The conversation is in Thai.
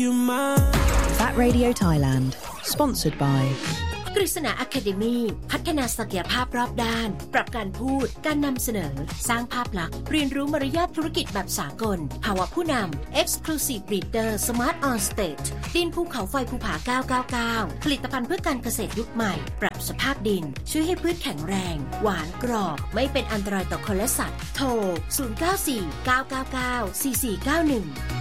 That Radio Thailand sponsored by กฤษณา Academy พัฒนาศักยภาพรอบด้านปรับการพูดการนำเสนอสร้างภาพลักษณ์เรียนรู้มารยาทธุรกิจแบบสากลภาวะผู้นำ Exclusive Leader Smart on Stage ดินภูเขาไฟภูผา999ผลิตภัณฑ์เพื่อการเกษตรยุคใหม่ปรับสภาพดินช่วยให้พืชแข็งแรงหวานกรอบไม่เป็นอันตรายต่อคนและสัตว์โทร0949994491